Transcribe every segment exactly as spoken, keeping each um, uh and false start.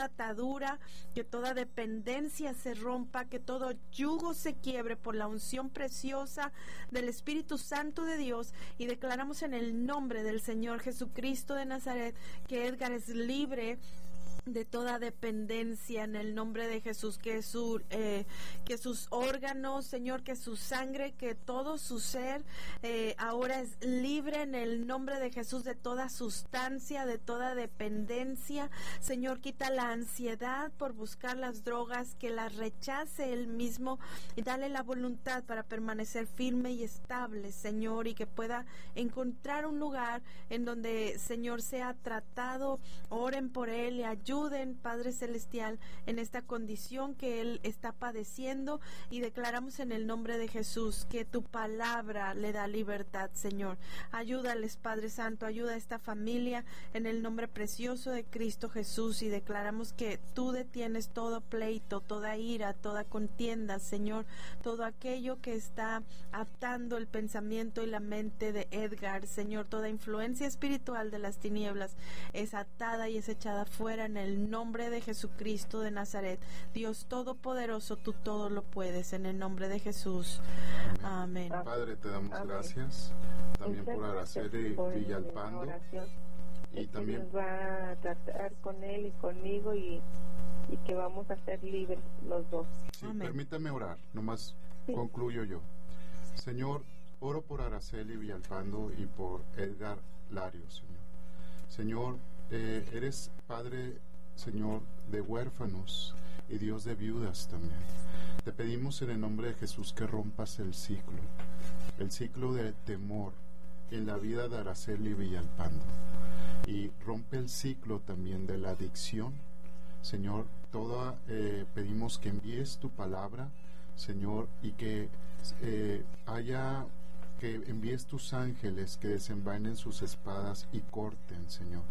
atadura, que toda dependencia se rompa, que todo yugo se quiebre por la unción preciosa del Espíritu Santo de Dios, y declaramos en el nombre del Señor Jesucristo de Nazaret que Edgar es libre de toda dependencia en el nombre de Jesús, que su eh, que sus órganos, Señor, que su sangre, que todo su ser eh, ahora es libre en el nombre de Jesús de toda sustancia, de toda dependencia. Señor, quita la ansiedad por buscar las drogas, que las rechace él mismo y dale la voluntad para permanecer firme y estable, Señor, y que pueda encontrar un lugar en donde, Señor, sea tratado. Oren por él y ayuden Ayuden, Padre Celestial, en esta condición que él está padeciendo, y declaramos en el nombre de Jesús que tu palabra le da libertad, Señor. Ayúdales, Padre Santo, ayuda a esta familia en el nombre precioso de Cristo Jesús, y declaramos que tú detienes todo pleito, toda ira, toda contienda, Señor, todo aquello que está atando el pensamiento y la mente de Edgar, Señor, toda influencia espiritual de las tinieblas es atada y es echada fuera en el nombre de Jesucristo de Nazaret. Dios Todopoderoso, tú todo lo puedes, en el nombre de Jesús. Amén. Amén. Padre, te damos Amén. Gracias también por Araceli Villalpando, y también Dios va a tratar con él y conmigo, y, y que vamos a ser libres los dos. Sí, Amén. Permítame orar, nomás sí. concluyo yo. Señor, oro por Araceli Villalpando y por Edgar Larios, Señor. Señor, eh, eres Padre, Señor, de huérfanos y Dios de viudas también. Te pedimos en el nombre de Jesús que rompas el ciclo, el ciclo de temor en la vida de Araceli Villalpando, y rompe el ciclo también de la adicción. Señor, toda, eh, pedimos que envíes tu palabra, Señor, y que eh, haya... que envíes tus ángeles que desenvainen sus espadas y corten, Señor,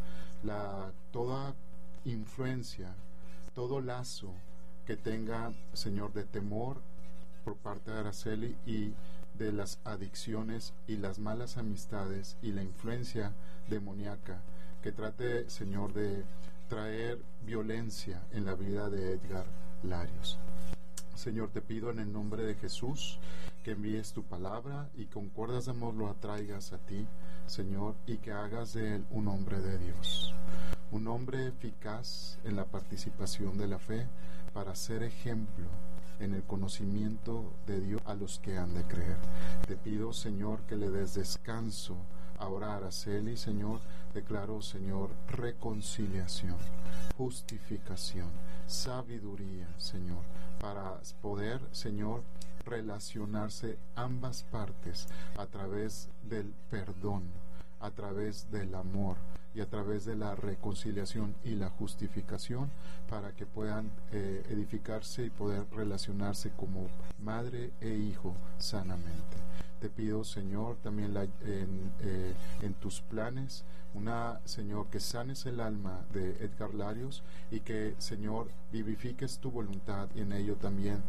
la toda influencia, todo lazo que tenga, Señor, de temor por parte de Araceli, y de las adicciones y las malas amistades y la influencia demoníaca que trate, Señor, de traer violencia en la vida de Edgar Larios. Señor, te pido en el nombre de Jesús que envíes tu palabra y con cuerdas de amor lo atraigas a ti, Señor, y que hagas de él un hombre de Dios, un hombre eficaz en la participación de la fe, para ser ejemplo en el conocimiento de Dios a los que han de creer. Te pido, Señor, que le des descanso ahora a Araceli, Señor. Declaro, Señor, reconciliación, justificación, sabiduría, Señor, para poder, Señor, relacionarse ambas partes a través del perdón, a través del amor y a través de la reconciliación y la justificación, para que puedan eh, edificarse y poder relacionarse como madre e hijo sanamente. Te pido, Señor, también la, en, eh, en tus planes, una, Señor, que sanes el alma de Edgar Larios, y que, Señor, vivifiques tu voluntad y en ello también,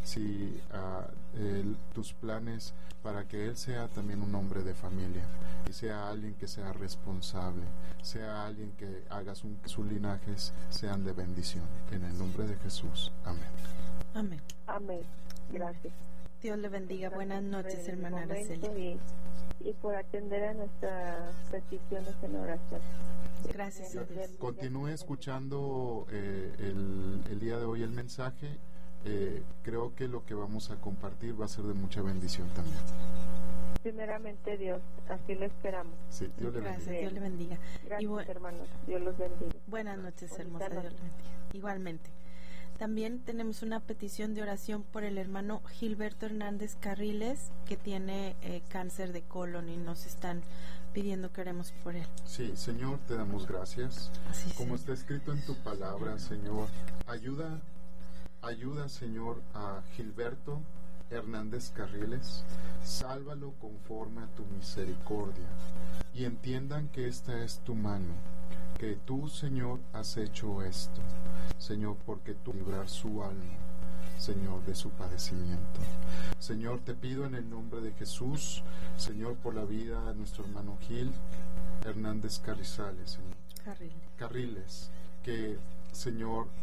si uh, el, tus planes para que él sea también un hombre de familia y sea alguien que sea responsable, sea alguien que haga su, que sus linajes sean de bendición. En el nombre de Jesús. Amén. Amén. Amén. Gracias. Dios le bendiga. Buenas noches, hermana Araceli. Y, y por atender a nuestras peticiones en oración. Gracias a Dios. Continúe escuchando eh, el, el día de hoy el mensaje. Eh, creo que lo que vamos a compartir va a ser de mucha bendición también. Primeramente Dios, así lo esperamos. Sí, Dios le Gracias, bendiga. Dios le bendiga. Gracias, y bu- hermanos. Dios los bendiga. Buenas noches, Bonita hermosa. noche. Dios le bendiga. Igualmente. También tenemos una petición de oración por el hermano Gilberto Hernández Carriles, que tiene eh, cáncer de colon, y nos están pidiendo que oremos por él. Sí, Señor, te damos gracias. Así Como sea. está escrito en tu palabra, Señor, ayuda, ayuda, Señor, a Gilberto Hernández Carriles, sálvalo conforme a tu misericordia, y entiendan que esta es tu mano, que tú, Señor, has hecho esto, Señor, porque tú librar su alma, Señor, de su padecimiento. Señor, te pido en el nombre de Jesús, Señor, por la vida de nuestro hermano Gil Hernández Carrizales, Señor. Carriles. Carriles, que, Señor,